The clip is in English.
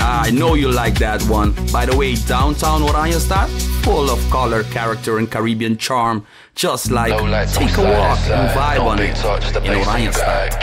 I know you like that one. By the way, downtown Oranjestad, full of color, character, and Caribbean charm. Just like No lights, take a I'm walk sliding and inside. vibe No on big it touch, the in bass in Oranjestad. guy.